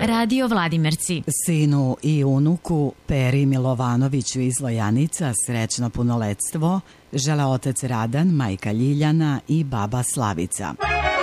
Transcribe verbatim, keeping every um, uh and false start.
Radio Vladimirci. Sinu i unuku Peri Milovanoviću iz Lojanica srećno punoletstvo žele otac Radan, majka Ljiljana i baba Slavica.